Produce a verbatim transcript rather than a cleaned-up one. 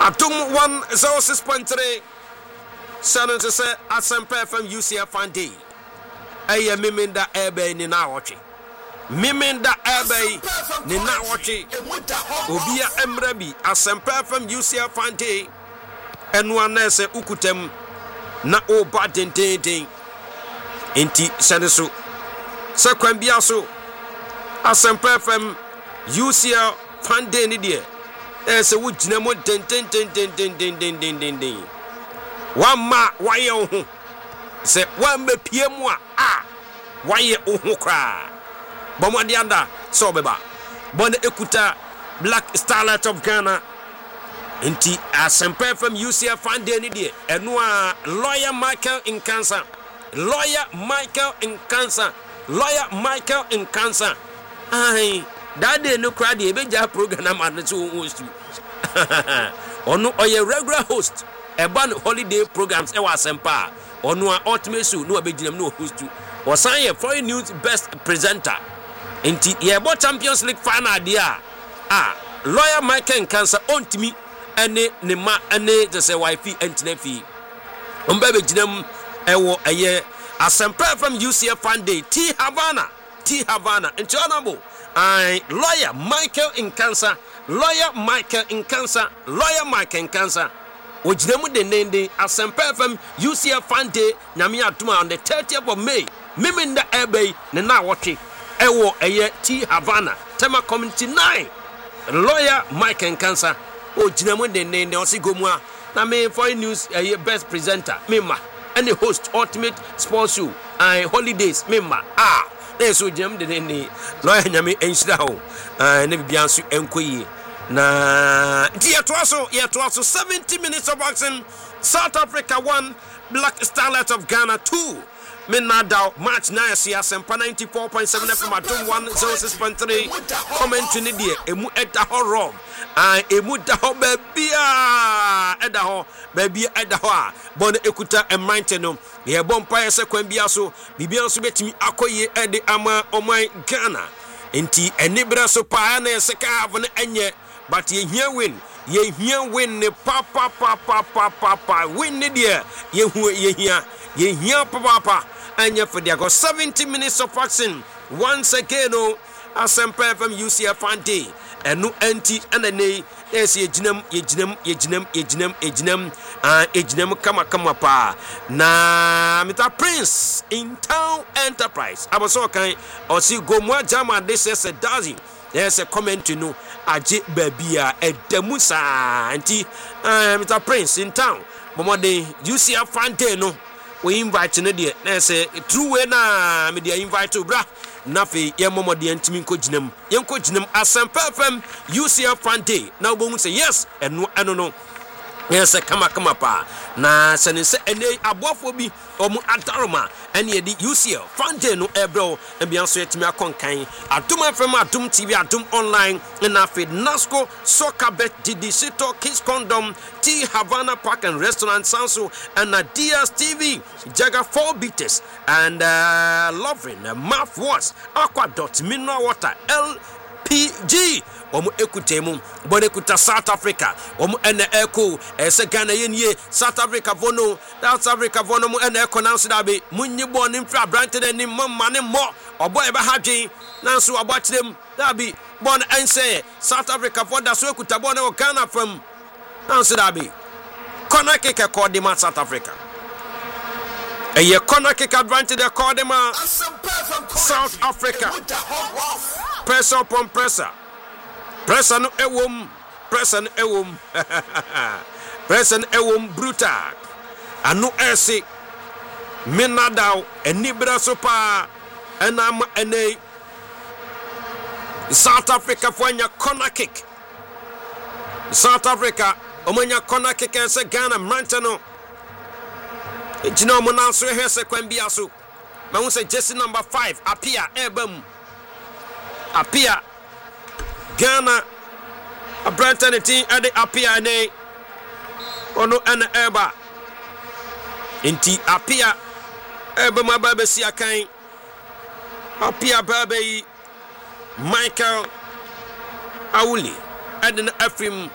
Atum one zero six point three. Shannon to say Asempa from U C F Fandi. Aya Miminda Ebe ni na watching. Miminda Ebe ni na watching. Obia Emrebi Asempa from U C F Fandi. And one nese ukutem na o baden ding ding. Inti Shanesu. Sequembiaso Asempa from U C F Fandi ni dear. There's a wood nemo den den den den den den den den den den. One ma why you say one me P M ah why you cry. Bomadianda so beba. Bon ekuta Black Starlight of Ghana. Inti Asempa from U C F Fandi ni dear. Enwa lawyer Michael in cancer. Lawyer Michael in cancer. Lawyer Michael in cancer. Aye. That day no crowd the beja program and so host you. Ono oye regular host e ban holiday programs e wa Asempa. Ono a ultimate so no abeginem no host you. Osan ye foreign news best presenter. Enti ye bo Champions League final dia. Ah, lawyer Michael Cancer ontimi ene ne ma ene je say wifi entine fi. Omba beginem e wo eye Asempa from U C F Fandi T Havana. T Havana. Enti onabo I lawyer Michael in cancer, lawyer Michael in cancer, lawyer Michael in cancer. Ojinemu de nende Asempa from U C F Fandi nyame atuma on the thirtieth of May. Miminda Ebe ne na wote. Ewo eye T Havana, Tema Community nine. Lawyer Michael in cancer. Ojinemu de nende osigomwa. Na me for news eye best presenter. Mema. And the host ultimate sponsor and holidays mema. Ah. There's so jam de ni lawyer nyame enshira ho ah na bibia nso enkoyi na dia toaso ya toaso seventy minutes of action. South Africa one, Black Starlight of Ghana two. Minada match nine Asempa ninety-four point seven F M Atom one oh six point three. Comment to Nidia emu eta ho rom ah emu da ho babia eda ho babia eda ho a bon ekuta emrante no ye bompa ye sekwan bia so bibia so betimi akoye ede ama oman Ghana enti enibra so pa na seka have no enye but ye hia win ye hia win ne pa pa pa pa pa pa pa win ne dia ye hu ye hia ye hia pa pa pa enye for dia go seventy minutes of action once again no Asempa from U C F Fandi enu anti anane yes ye jinam ye jinam ye jinam ye jinam ye jinam ah ye jinam kama kama pa na Mister Prince in Town Enterprise abaso kan osi gomwa jama this is a dozen there's a comment to know aje babia edamu sa anti ah Mister Prince in Town bomode U C F Fandi no we invite no there na say true way na me dey invite to bra nafi ye momode antimi ko ginam ye ko ginam Asempa F M U C F Fandi na obomu say yes eno eno no yes kama kama pa na sene se ene abofo bi omu adaroma ene ye di U C F Fandi no ebro e bia so yetimi akonkan Atom F M Atom T V Atom online na feed Nasco Soccer Bet Didi Sito Kids Condom T Havana Park and Restaurant Sanso and D S T V Jaga four beaters and uh, Loving uh, Math Watts Aqua Dot Mineral Water L P G omu ekutemu bone kuta South Africa omu ene eko ese Ghana yenye South Africa vono South Africa vono mu ene eko nanso dabe munyi bone mfra brante ni mama ne mo obo ebe hadwen nanso abachirem dabe bone ense South Africa for da so ekuta bone o Ghana from nanso dabe corner kick e call dem South Africa e ye corner kick advantage e call dem South Africa pressure upon pressure pressure no ewom pressure no ewom pressure no ewom brutal anu ese minadaw enibra so pa enam ene South Africa for nya corner kick South Africa omanya corner kick ese Ghana mantano ejina mo na so hwese kwan bia so ma hu say jersey number five appear ebam appear Ghana a Brighton team at the appear ne ono ana eba inti appear eba ma baba si akan appear baba Michael Awuli adena afim